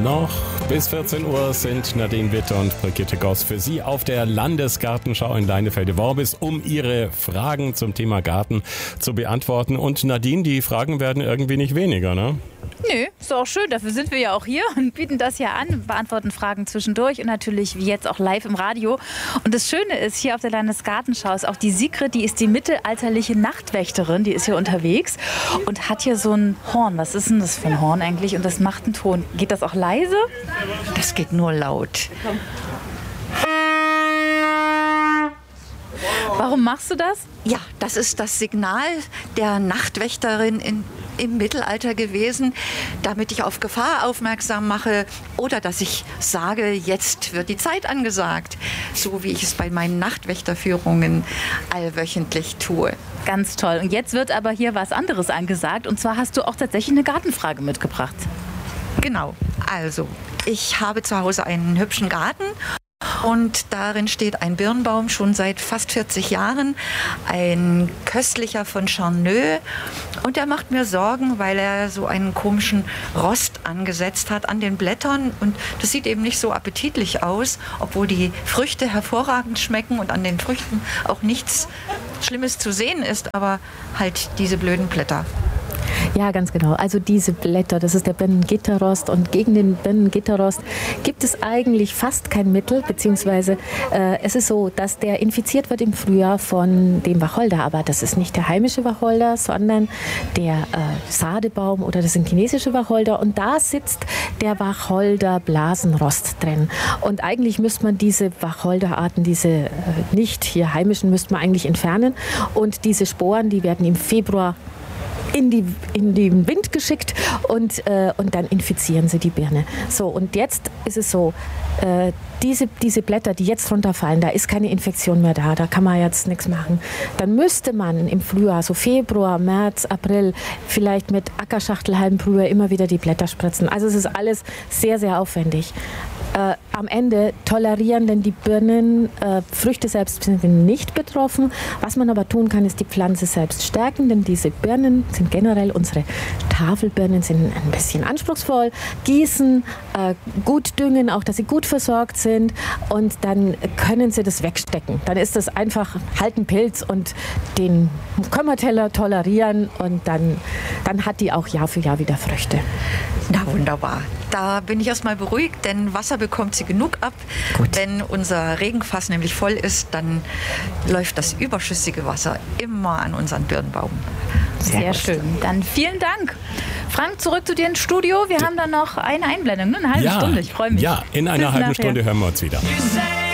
Noch bis 14 Uhr sind Nadine Witte und Brigitte Goss für Sie auf der Landesgartenschau in Leinefelde-Worbis, um Ihre Fragen zum Thema Garten zu beantworten. Und Nadine, die Fragen werden irgendwie nicht weniger, ne? Nö, ist doch auch schön. Dafür sind wir ja auch hier und bieten das ja an, beantworten Fragen zwischendurch und natürlich wie jetzt auch live im Radio. Und das Schöne ist, hier auf der Landesgartenschau ist auch die Sigrid, die ist die mittelalterliche Nachtwächterin, die ist hier unterwegs und hat hier so ein Horn. Was ist denn das für ein Horn eigentlich? Und das macht einen Ton. Geht das auch leise? Das geht nur laut. Warum machst du das? Ja, das ist das Signal der Nachtwächterin im Mittelalter gewesen, damit ich auf Gefahr aufmerksam mache oder dass ich sage, jetzt wird die Zeit angesagt, so wie ich es bei meinen Nachtwächterführungen allwöchentlich tue. Ganz toll. Und jetzt wird aber hier was anderes angesagt und zwar hast du auch tatsächlich eine Gartenfrage mitgebracht. Genau, also ich habe zu Hause einen hübschen Garten. Und darin steht ein Birnbaum schon seit fast 40 Jahren, ein köstlicher von Charneux. Und der macht mir Sorgen, weil er so einen komischen Rost angesetzt hat an den Blättern. Und das sieht eben nicht so appetitlich aus, obwohl die Früchte hervorragend schmecken und an den Früchten auch nichts Schlimmes zu sehen ist, aber halt diese blöden Blätter. Ja, ganz genau. Also diese Blätter, das ist der Birnengitterrost und gegen den Birnengitterrost gibt es eigentlich fast kein Mittel, beziehungsweise es ist so, dass der infiziert wird im Frühjahr von dem Wacholder, aber das ist nicht der heimische Wacholder, sondern der Sadebaum oder das sind chinesische Wacholder und da sitzt der Wacholder-Blasenrost drin. Und eigentlich müsste man diese Wacholderarten, diese nicht hier heimischen, müsste man eigentlich entfernen und diese Sporen, die werden im Februar in den Wind geschickt und dann infizieren sie die Birne. So, und jetzt ist es so, diese Blätter, die jetzt runterfallen, da ist keine Infektion mehr da kann man jetzt nichts machen. Dann müsste man im Frühjahr, so Februar, März, April, vielleicht mit Ackerschachtelhalmbrühe immer wieder die Blätter spritzen. Also es ist alles sehr, sehr aufwendig. Am Ende tolerieren denn die Birnen, Früchte selbst sind nicht betroffen. Was man aber tun kann, ist die Pflanze selbst stärken, denn diese Birnen sind generell, unsere Tafelbirnen sind ein bisschen anspruchsvoll. Gießen, gut düngen, auch dass sie gut versorgt sind und dann können sie das wegstecken. Dann ist das einfach halt ein Pilz und den können wir tolerieren und dann hat die auch Jahr für Jahr wieder Früchte. Na wunderbar. Da bin ich erstmal beruhigt, denn Wasser bekommt sie genug ab. Gut. Wenn unser Regenfass nämlich voll ist, dann läuft das überschüssige Wasser immer an unseren Birnbaum. Sehr schön. Dann vielen Dank. Frank, zurück zu dir ins Studio. Wir haben dann noch eine Einblendung, eine halbe Stunde. Ich freue mich. Ja, in einer halben Stunde hören wir uns wieder.